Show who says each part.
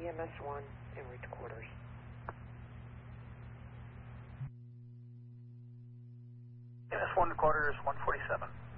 Speaker 1: EMS-1, en route to quarters.
Speaker 2: EMS-1 to quarters, 147.